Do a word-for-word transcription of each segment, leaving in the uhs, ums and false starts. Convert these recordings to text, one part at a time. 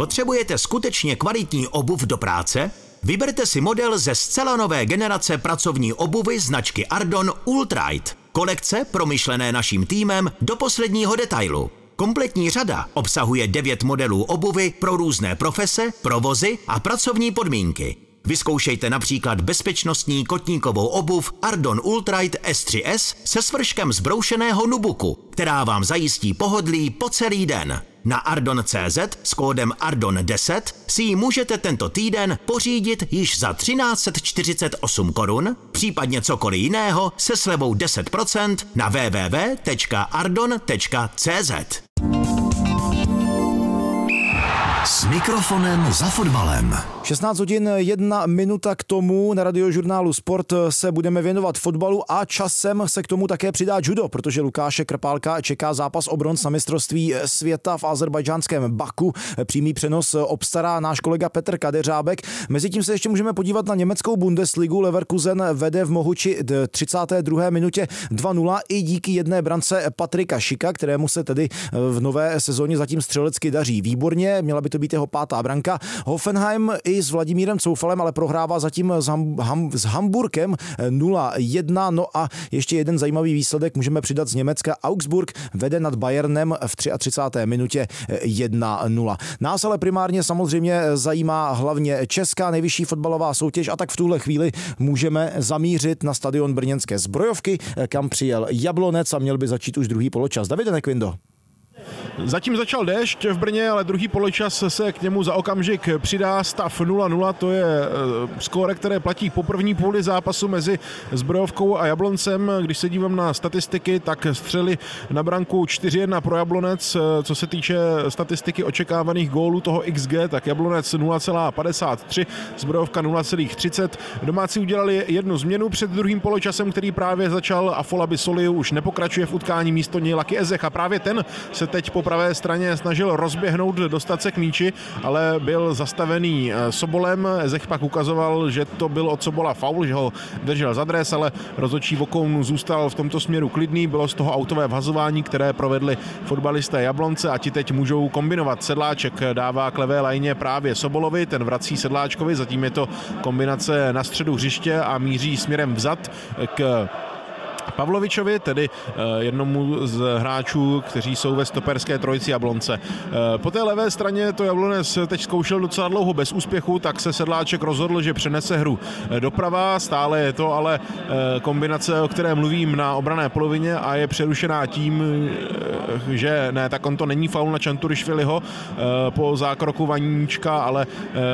Potřebujete skutečně kvalitní obuv do práce? Vyberte si model ze zcela nové generace pracovní obuvy značky Ardon Ultrite. Kolekce promyšlené naším týmem do posledního detailu. Kompletní řada obsahuje devět modelů obuvy pro různé profese, provozy a pracovní podmínky. Vyzkoušejte například bezpečnostní kotníkovou obuv Ardon Ultrite S tři S se svrškem zbroušeného nubuku, která vám zajistí pohodlí po celý den. Na Ardon tečka cé zet s kódem Ardon deset si ji můžete tento týden pořídit již za třináct set čtyřicet osm korun, případně cokoliv jiného se slevou deset procent na w w w tečka ardon tečka cé zet. S mikrofonem za fotbalem. šestnáct hodin jedna minuta k tomu. Na Radiožurnálu Sport se budeme věnovat fotbalu a časem se k tomu také přidá judo, protože Lukáše Krpálka čeká zápas o bronz na mistrovství světa v azerbajdžánském Baku. Přímý přenos obstará náš kolega Petr Kadeřábek. Mezitím se ještě můžeme podívat na německou Bundesligu. Leverkusen vede v Mohuči třicáté druhé minutě dva nula i díky jedné brance Patrika Šika, kterému se tedy v nové sezóně zatím střelecky daří výborně. Měla by to být jeho pátá branka. Hoffenheim i s Vladimírem Coufalem ale prohrává zatím s, Ham, Ham, s Hamburkem nula jedna. No a ještě jeden zajímavý výsledek můžeme přidat z Německa. Augsburg vede nad Bayernem v třicáté třetí minutě jedna nula. Nás ale primárně samozřejmě zajímá hlavně česká nejvyšší fotbalová soutěž a tak v tuhle chvíli můžeme zamířit na stadion brněnské Zbrojovky, kam přijel Jablonec a měl by začít už druhý poločas. Davide Nekvindo. Zatím začal déšť v Brně, ale druhý poločas se k němu za okamžik přidá. Stav nula nula, to je skóre, které platí po první půli zápasu mezi Zbrojovkou a Jabloncem. Když se dívám na statistiky, tak střely na branku čtyři jedna pro Jablonec. Co se týče statistiky očekávaných gólů toho X G, tak Jablonec nula celá padesát tři, Zbrojovka nula celá třicet. Domácí udělali jednu změnu před druhým poločasem, který právě začal. Afolabi Soliu už nepokračuje v utkání, místo něj Laki Ezech a právě ten se teď po pravé straně snažil rozběhnout, dostat se k míči, ale byl zastavený Sobolem. Ezech pak ukazoval, že to byl od Sobola faul, že ho držel za dres, ale rozhodčí Vokoun zůstal v tomto směru klidný. Bylo z toho autové vhazování, které provedli fotbalisté Jablonce a ti teď můžou kombinovat. Sedláček dává k levé lajně právě Sobolovi, ten vrací Sedláčkovi, zatím je to kombinace na středu hřiště a míří směrem vzad k Pavlovičovi, tedy jednomu z hráčů, kteří jsou ve stoperské trojici Jablonce. Po té levé straně to Jablonec teď zkoušel docela dlouho bez úspěchu, tak se Sedláček rozhodl, že přenese hru doprava. Stále je to ale kombinace, o které mluvím, na obranné polovině a je přerušená tím, že ne, tak on to není faul na Čanturišviliho po zákroku Vaníčka, ale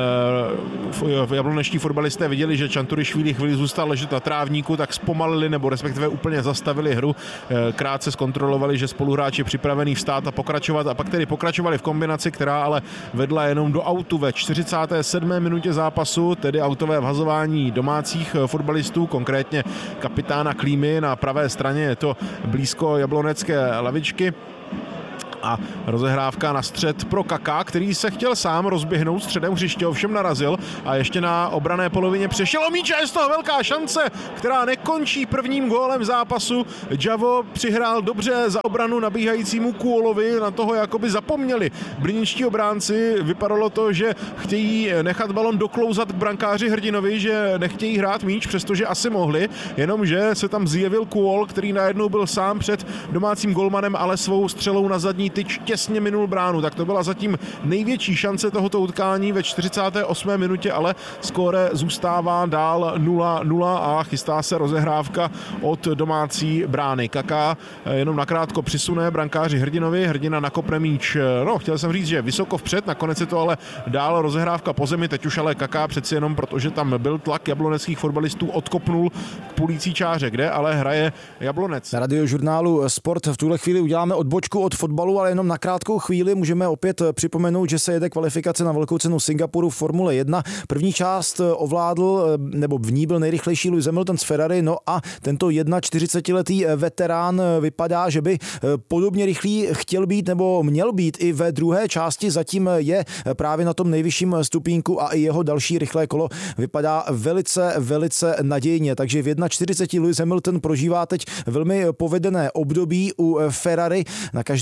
jablonečtí fotbalisté viděli, že Čanturišvili chvíli zůstal ležet na trávníku, tak zpomalili nebo respektive úplně zastavili hru, krátce zkontrolovali, že spoluhráč je připravený vstát a pokračovat a pak tedy pokračovali v kombinaci, která ale vedla jenom do autu ve čtyřicáté sedmé minutě zápasu, tedy autové vhazování domácích fotbalistů, konkrétně kapitána Klímy na pravé straně, je to blízko jablonecké lavičky. A rozehrávka na střed pro Kaká, který se chtěl sám rozběhnout středem hřiště, ovšem narazil a ještě na obranné polovině přešel o míč a je z toho velká šance, která nekončí prvním gólem zápasu. Javo přihrál dobře za obranu nabíhajícímu Kuolovi, na toho jakoby zapomněli brněnští obránci. Vypadalo to, že chtějí nechat balon doklouzat k brankáři Hrdinovi, že nechtějí hrát míč, přestože asi mohli, jenomže se tam zjevil Kuol, který najednou byl sám před domácím golmanem, ale svou střelou na zadní tyč těsně minul bránu, tak to byla zatím největší šance tohoto utkání ve čtyřicáté osmé minutě, ale skóre zůstává dál nula nula a chystá se rozehrávka od domácí brány. Kaká jenom nakrátko přisune brankáři Hrdinovi, Hrdina nakopne míč, no chtěl jsem říct, že vysoko vpřed, nakonec je to ale dál rozehrávka po zemi, teď už ale Kaká přeci jenom, protože tam byl tlak jabloneckých fotbalistů, odkopnul k půlící čáře, kde ale hraje Jablonec. Na Radiožurnálu Sport v tuhle chvíli uděláme odbočku od fotbalu, ale jenom na krátkou chvíli můžeme opět připomenout, že se jede kvalifikace na velkou cenu Singapuru v Formule jedna. První část ovládl, nebo v ní byl nejrychlejší Lewis Hamilton z Ferrari, no a tento čtyřicetiletý veterán vypadá, že by podobně rychlý chtěl být nebo měl být i ve druhé části, zatím je právě na tom nejvyšším stupínku a i jeho další rychlé kolo vypadá velice, velice nadějně, takže v čtyřiceti jedna Lewis Hamilton prožívá teď velmi povedené období u Ferrari. Na každý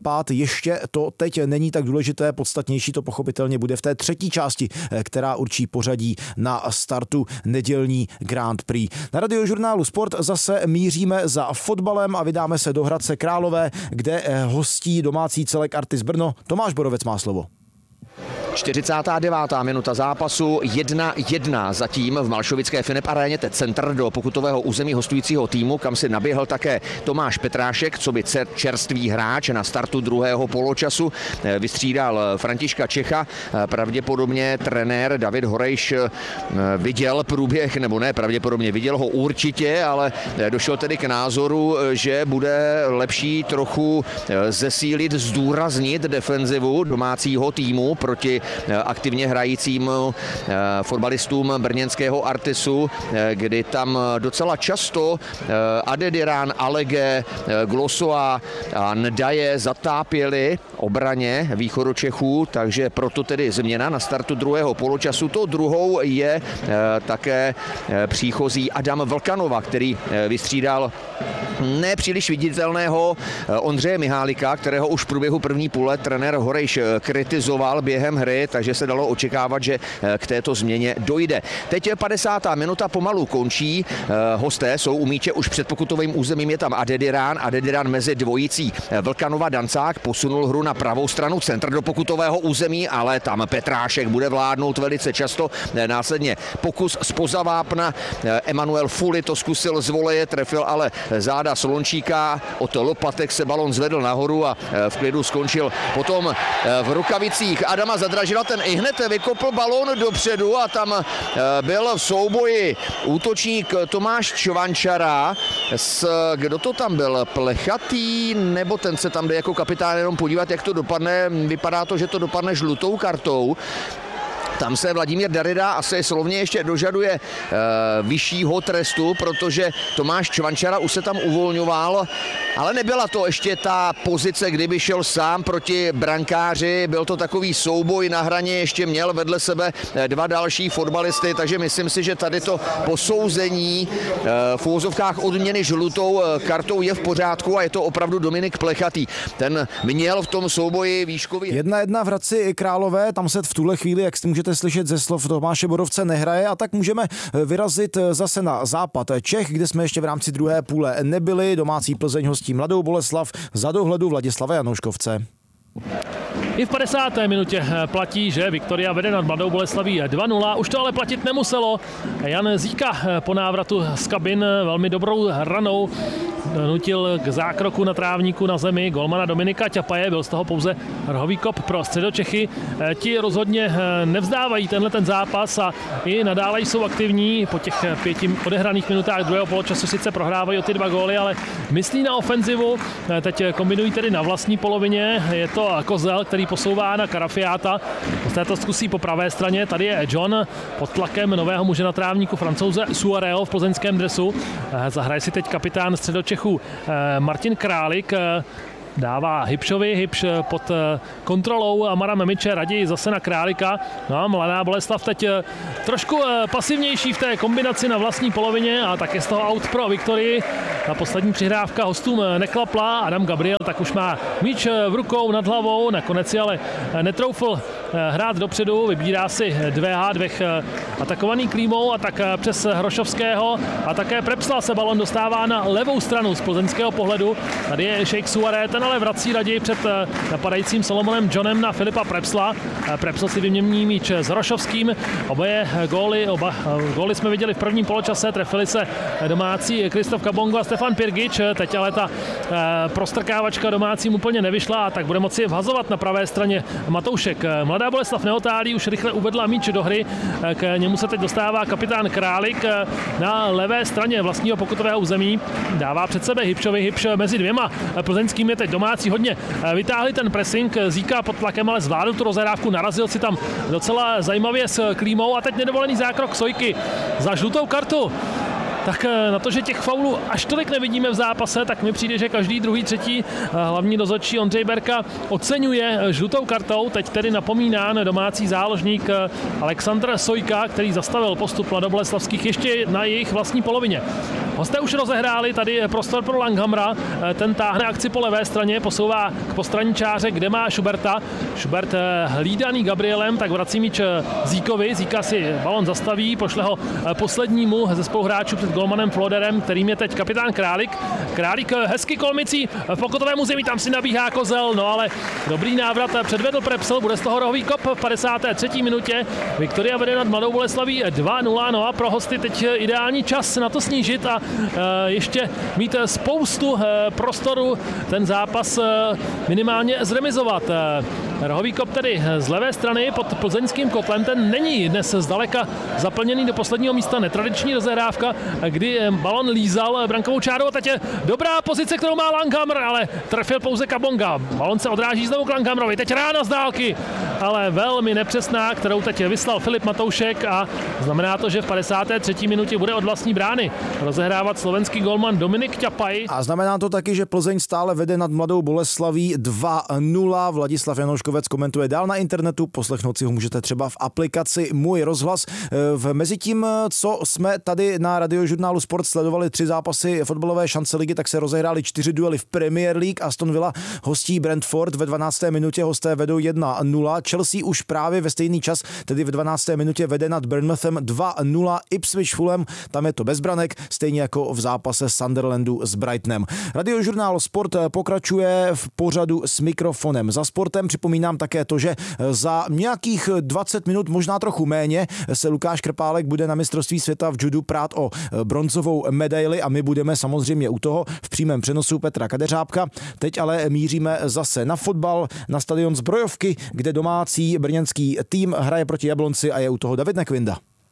spát. Ještě to teď není tak důležité, podstatnější to pochopitelně bude v té třetí části, která určí pořadí na startu nedělní Grand Prix. Na Radiožurnálu Sport zase míříme za fotbalem a vydáme se do Hradce Králové, kde hostí domácí celek Artis Brno. Tomáš Borovec má slovo. čtyřicátá devátá minuta zápasu, jedna jedna zatím v malšovické Finep aréně, teď centr do pokutového území hostujícího týmu, kam si naběhl také Tomáš Petrášek, co by čerstvý hráč na startu druhého poločasu. Vystřídal Františka Čecha, pravděpodobně trenér David Horejš viděl průběh, nebo ne, pravděpodobně viděl ho určitě, ale došel tedy k názoru, že bude lepší trochu zesílit, zdůraznit defenzivu domácího týmu proti aktivně hrajícím fotbalistům brněnského Artisu, kdy tam docela často Adediran, Alege, Glosoa a Ndaje zatápěli obraně východočechů, takže proto tedy změna na startu druhého poločasu. To druhou je také příchozí Adam Vlkanova, který vystřídal nepříliš viditelného Ondřeje Mihálika, kterého už v průběhu první půle trenér Horejš kritizoval během hry, takže se dalo očekávat, že k této změně dojde. Teď je padesátá minuta, pomalu končí. Hosté jsou u míče už před pokutovým územím, je tam Adediran. Adediran mezi dvojicí Vlkanova Dancák posunul hru na pravou stranu, centr do pokutového území, ale tam Petrášek bude vládnout velice často. Následně pokus zpoza vápna. Emanuel Fuli to zkusil z voleje, trefil ale záda Slončíka. Od lopatek se balon zvedl nahoru a v klidu skončil potom v rukavicích Adama Zadražila. Ten i hned vykopl balón dopředu a tam byl v souboji útočník Tomáš Čvančara s, kdo to tam byl, Plechatý, nebo ten se tam jde jako kapitán jenom podívat, jak to dopadne. Vypadá to, že to dopadne žlutou kartou. Tam se Vladimír Darida asi slovně ještě dožaduje e, vyššího trestu, protože Tomáš Čvančara už se tam uvolňoval, ale nebyla to ještě ta pozice, kdyby šel sám proti brankáři. Byl to takový souboj na hraně, ještě měl vedle sebe dva další fotbalisty, takže myslím si, že tady to posouzení e, v úvozovkách odměny žlutou kartou je v pořádku a je to opravdu Dominik Plechatý. Ten měl v tom souboji výškový. Jedna jedna v Hradci Králové, tam se v tuhle chvíli, jak si můžete slyšet ze slov Tomáše Borovce, nehraje, a tak můžeme vyrazit zase na západ Čech, kde jsme ještě v rámci druhé půle nebyli. Domácí Plzeň hostí Mladou Boleslav za dohledu Vladislava Janouškovce. I v padesáté minutě platí, že Viktoria vede nad Mladou Boleslaví dva nula. Už to ale platit nemuselo. Jan Zíka po návratu z kabin velmi dobrou ranou nutil k zákroku na trávníku na zemi golmana Dominika Ťapaje. Byl z toho pouze rohový kop pro Středočechy. Ti rozhodně nevzdávají tenhle ten zápas a i nadále jsou aktivní. Po těch pěti odehraných minutách druhého poločasu sice prohrávají o ty dva góly, ale myslí na ofenzivu. Teď kombinují tedy na vlastní polovině. Je to Kozel, který posouvá na Karafiáta. Hosté to zkusí po pravé straně. Tady je John pod tlakem nového muže na trávníku, Francouze Suarého v plzeňském dresu. Zahraje si teď kapitán Středočechů Martin Králik. Dává Hybšovi, Hybš pod kontrolou Amara Memiče, raději zase na Králika. No a Mladá Boleslav teď trošku pasivnější v té kombinaci na vlastní polovině a také z toho out pro Viktorii. Ta poslední přihrávka hostům neklapla. Adam Gabriel tak už má míč v rukou nad hlavou, nakonec si ale netroufl hrát dopředu, vybírá si dvě há dvech atakovaný Klímou a tak přes Hrošovského a také Prepsla se balon dostává na levou stranu z plzeňského pohledu. Tady je Šejk Suaré, ten ale vrací raději před napadajícím Solomonem Johnem na Filipa Prepsla. Prepsl si vymění míč s Hrošovským. Oboje góly, oba góly jsme viděli v prvním poločase, trefili se domácí Kristof Kabongo a Stefan Pirgič. Teď ale ta prostrkávačka domácím úplně nevyšla a tak bude moci vhazovat na pravé straně Matoušek. Mladá Boleslav neotálí, už rychle uvedla míč do hry. K němu se teď dostává kapitán Králik na levé straně vlastního pokutového území. Dává před sebe Hybšovi, Hybš mezi dvěma plzeňskými, teď domácí hodně vytáhli ten pressing. Zíka pod tlakem, ale zvládl tu rozehrávku, narazil si tam docela zajímavě s Klímou a teď nedovolený zákrok Sojky za žlutou kartu. Tak na to, že těch faulů až tolik nevidíme v zápase, tak mi přijde, že každý druhý, třetí hlavní dozorčí Ondřej Berka oceňuje žlutou kartou. Teď tedy napomínán domácí záložník Aleksandr Sojka, který zastavil postup mladoboleslavských ještě na jejich vlastní polovině. Hosté už rozehráli, tady je prostor pro Langhamra, ten táhne akci po levé straně, posouvá k postranní čáře, kde má Schuberta. Schubert hlídaný Gabrielem, tak vrací míč Zíkovi, Zíka si balon zastaví, pošle ho poslednímu ze spoluhráčů před golmanem Floderem, kterým je teď kapitán Králík. Králík hezky kolmicí v pokutovém území, tam si nabíhá Kozel, no ale dobrý návrat předvedl Prepsl, bude z toho rohový kop v padesáté třetí minutě. Viktoria vede nad Mladou Boleslaví dva nula, no a pro hosty teď ideální čas na to snížit a ještě mít spoustu prostoru ten zápas minimálně zremizovat. Rohový kop tedy z levé strany pod plzeňským kotlem, ten není dnes zdaleka zaplněný do posledního místa, netradiční rozehrávka, kdy balon lízal brankovou čáru a teď je dobrá pozice, kterou má Langhammer, ale trefil pouze Kabonga. Balon se odráží znovu k Langhammerovi, teď rána z dálky, ale velmi nepřesná, kterou teď vyslal Filip Matoušek a znamená to, že v padesáté třetí minutě bude od vlastní brány rozehrávat slovenský golman Dominik Ťapaj. A znamená to taky, že Plzeň stále vede nad Mladou Boleslaví dva nula. Vladislav Janouškovec komentuje dál na internetu, poslechnout si ho můžete třeba v aplikaci Můj rozhlas. V mezitím, co jsme tady na Radiožurnálu Sport sledovali tři zápasy fotbalové šance ligy, tak se rozehrály čtyři duely v Premier League. Aston Villa hostí Brentford, ve dvanácté minutě hosté vedou jedna nula. Chelsea už právě ve stejný čas, tedy ve dvanácté minutě vede nad Bournemouthem dva nula. Ipswich Fulham, tam je to bez branek, stejně jako v zápase Sunderlandu s Brightonem. Radiožurnál Sport pokračuje v pořadu s mikrofonem za sportem. Připomínám také to, že za nějakých dvacet minut, možná trochu méně, se Lukáš Krpálek bude na mistrovství světa v judu prát o bronzovou medaili a my budeme samozřejmě u toho v přímém přenosu Petra Kadeřábka. Teď ale míříme zase na fotbal, na stadion Zbrojovky, kde domácí brněnský tým hraje proti Jablonci a je u toho David Nekvinda.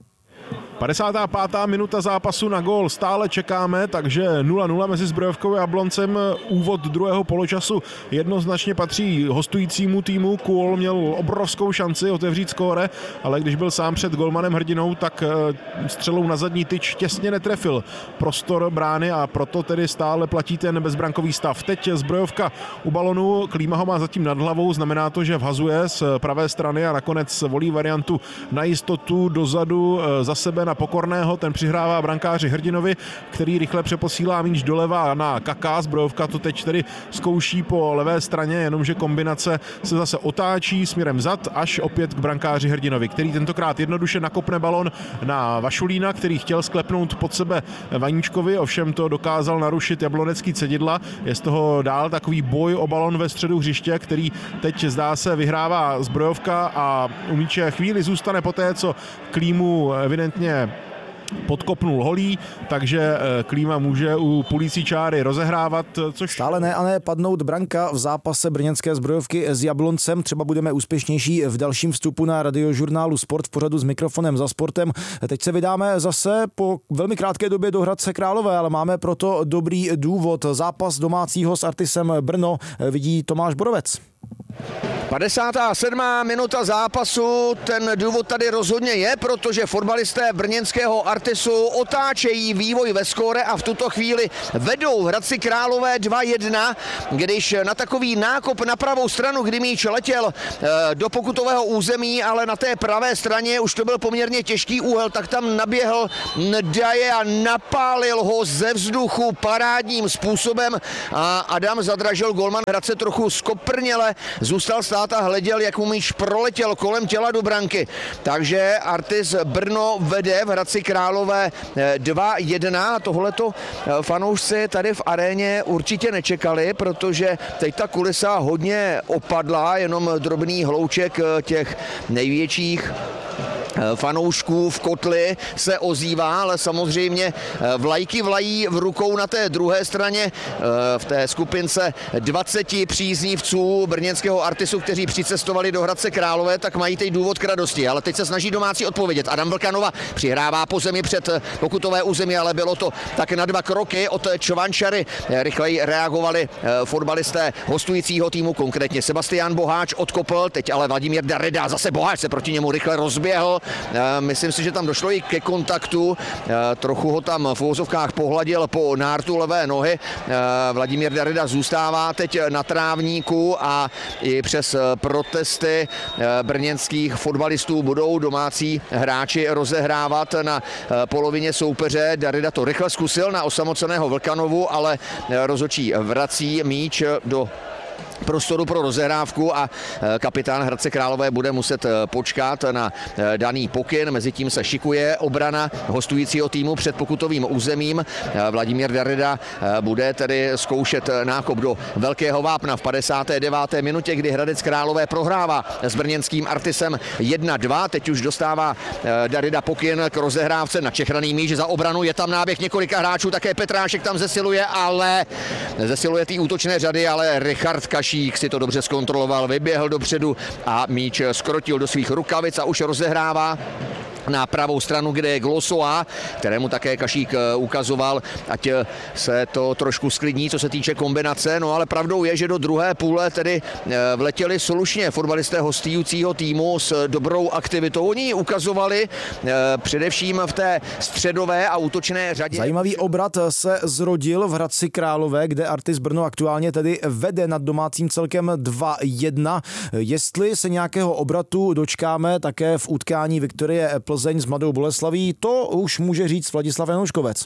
padesátá pátá minuta zápasu, na gól stále čekáme, takže nula nula mezi Zbrojovkou a Jabloncem. Úvod druhého poločasu jednoznačně patří hostujícímu týmu. Kůl měl obrovskou šanci otevřít skóre, ale když byl sám před golmanem Hrdinou, tak střelou na zadní tyč těsně netrefil prostor brány a proto tedy stále platí ten bezbrankový stav. Teď Zbrojovka u balonu, Klíma ho má zatím nad hlavou, znamená to, že vhazuje z pravé strany a nakonec volí variantu na jistotu dozadu za sebe na Pokorného, ten přihrává brankáři Hrdinovi, který rychle přeposílá míč doleva na Kaká. Zbrojovka to teď tedy zkouší po levé straně, jenomže kombinace se zase otáčí směrem zad až opět k brankáři Hrdinovi, který tentokrát jednoduše nakopne balon na Vašulína, který chtěl sklepnout pod sebe Vaníčkovi, ovšem to dokázal narušit jablonecký Cedidla. Je z toho dál takový boj o balon ve středu hřiště, který teď zdá se vyhrává Zbrojovka a u míče chvíli zůstane poté, co Klímu evidentně podkopnul holí, takže Klíma může u pulící čáry rozehrávat, což... Stále ne a ne padnout branka v zápase brněnské Zbrojovky s Jabloncem. Třeba budeme úspěšnější v dalším vstupu na Radiožurnálu Sport v pořadu s mikrofonem za sportem. Teď se vydáme zase po velmi krátké době do Hradce Králové, ale máme proto dobrý důvod. Zápas domácího s Artisem Brno vidí Tomáš Borovec. padesátá sedmá minuta zápasu, ten důvod tady rozhodně je, protože fotbalisté brněnského Artisu otáčejí vývoj ve skóre a v tuto chvíli vedou v Hradci Králové dva jedna, když na takový nákop na pravou stranu, kdy míč letěl do pokutového území, ale na té pravé straně už to byl poměrně těžký úhel, tak tam naběhl Ndaje a napálil ho ze vzduchu parádním způsobem a Adam Zadražil, golman Hradce, trochu skoprněle zůstal stát a hleděl, jak mu míč proletěl kolem těla do branky. Takže Artis Brno vede v Hradci Králové dva jedna. Tohleto fanoušci tady v aréně určitě nečekali, protože teď ta kulisa hodně opadla, jenom drobný hlouček těch největších fanoušků v kotli se ozývá, ale samozřejmě vlajky vlají v rukou na té druhé straně v té skupince dvaceti příznivců brněnského Artisu, kteří přicestovali do Hradce Králové, tak mají teď důvod k radosti, ale teď se snaží domácí odpovědět. Adam Vlkanova přihrává po zemi před pokutové území, ale bylo to tak na dva kroky od Čovančary. Rychleji reagovali fotbalisté hostujícího týmu, konkrétně Sebastian Boháč odkopl, teď ale Vladimír Darida, zase Boháč se proti němu rychle rozběhl Myslím si, že tam došlo i ke kontaktu. Trochu ho tam v uvozovkách pohladil po nártu levé nohy. Vladimír Darida zůstává teď na trávníku a i přes protesty brněnských fotbalistů budou domácí hráči rozehrávat na polovině soupeře. Darida to rychle zkusil na osamoceného Vlkanovu, ale rozhodčí vrací míč do prostoru pro rozehrávku a kapitán Hradce Králové bude muset počkat na daný pokyn. Mezitím se šikuje obrana hostujícího týmu před pokutovým územím. Vladimír Darida bude tedy zkoušet nákop do velkého vápna v padesáté deváté minutě, kdy Hradec Králové prohrává s brněnským Artisem jedna dva. Teď už dostává Darida pokyn k rozehrávce na čechraný míč za obranu. Je tam náběh několika hráčů, také Petrášek tam zesiluje, ale zesiluje ty útočné řady, ale Richard Kašík si to dobře zkontroloval, vyběhl dopředu a míč skrotil do svých rukavic a už rozehrává na pravou stranu, kde je Glosoa, kterému také Kašík ukazoval, ať se to trošku sklidní, co se týče kombinace. No ale pravdou je, že do druhé půle tedy vletěli slušně fotbalisté hostujícího týmu s dobrou aktivitou. Oni ukazovali především v té středové a útočné řadě. Zajímavý obrat se zrodil v Hradci Králové, kde Artis Brno aktuálně tedy vede nad domácím celkem dva jedna. Jestli se nějakého obratu dočkáme také v utkání Viktorie Plzeň s Mladou Boleslaví, to už může říct Vladislav Janouškovec.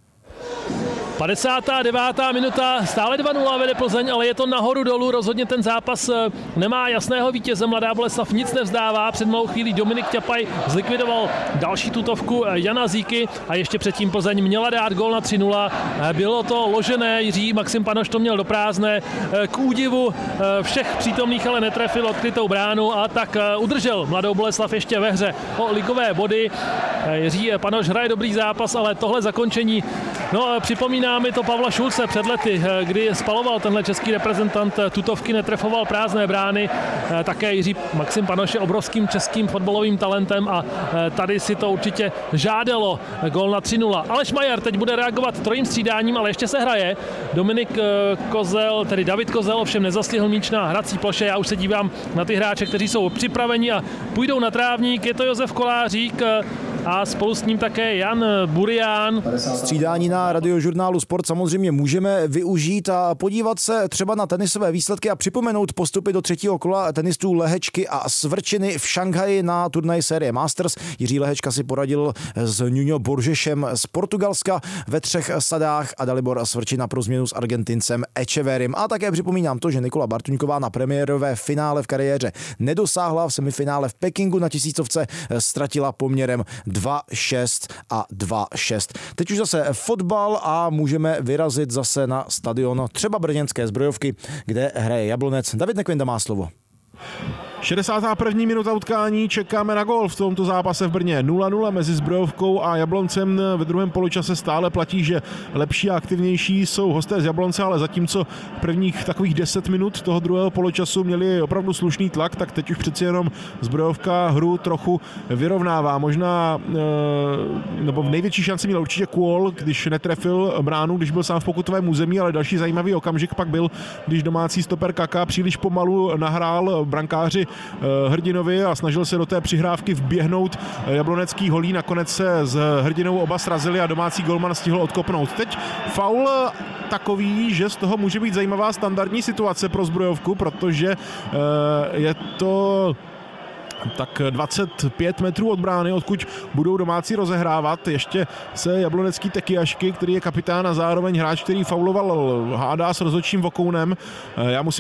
padesátá devátá minuta, stále dva nula vede Plzeň, ale je to nahoru dolů, rozhodně ten zápas nemá jasného vítěze, Mladá Boleslav nic nevzdává, před malou chvílí Dominik Ťapaj zlikvidoval další tutovku Jana Zíky a ještě předtím Plzeň měla dát gól na tři nula, bylo to ložené, Jiří Maxim Panoš to měl do prázdné, k údivu všech přítomných ale netrefil odkrytou bránu a tak udržel Mladou Boleslav ještě ve hře o ligové body. Jiří Panoš hraje dobrý zápas, ale tohle zakončení, no připomíná mi to Pavla Šulce před lety, kdy spaloval tenhle český reprezentant tutovky, netrefoval prázdné brány. Také Jiří Maxim Panoš je obrovským českým fotbalovým talentem a tady si to určitě žádalo gól na tři nula. Aleš Majer teď bude reagovat trojím střídáním, ale ještě se hraje. Dominik Kozel, tedy David Kozel, ovšem nezastihl míč na hrací ploše. Já už se dívám na ty hráče, kteří jsou připraveni a půjdou na trávník. Je to Josef Kolářík a spolu s ním také Jan Burián. Střídání na Radiožurnálu Sport samozřejmě můžeme využít a podívat se třeba na tenisové výsledky a připomenout postupy do třetího kola tenistů Lehečky a Svrčiny v Šanghaji na turnaji série Masters. Jiří Lehečka si poradil s Nuno Borgešem z Portugalska ve třech sadách a Dalibor Svrčina pro změnu s Argentincem Echeverrym. A také připomínám to, že Nikola Bartuňková na premiérové finále v kariéře nedosáhla, v semifinále v Pekingu na tisícovce ztratila poměrem dva šest a dva šest. Teď už zase fotbal a můžeme vyrazit zase na stadion třeba brněnské Zbrojovky, kde hraje Jablonec. David Nekvinda má slovo. šedesátá první minuta utkání, čekáme na gól v tomto zápase v Brně. nula nula mezi Zbrojovkou a Jabloncem. Ve druhém poločase stále platí, že lepší a aktivnější jsou hosté z Jablonce, ale zatímco prvních takových deset minut toho druhého poločasu měli opravdu slušný tlak, tak teď už přeci jenom Zbrojovka hru trochu vyrovnává. Možná, nebo v největší šanci měl určitě Kuol, když netrefil bránu, když byl sám v pokutovém území, ale další zajímavý okamžik pak byl, když domácí stoper Kaka příliš pomalu nahrál brankáři Hrdinovi a snažil se do té přihrávky vběhnout jablonecký holí. Nakonec se s Hrdinou oba srazili a domácí golman stihl odkopnout. Teď faul takový, že z toho může být zajímavá standardní situace pro Zbrojovku, protože je to tak dvacet pět metrů od brány, odkud budou domácí rozehrávat. Ještě se jablonecký Tekiašky, který je kapitán a zároveň hráč, který fauloval, hádá s rozhodčím Vokounem. Já musím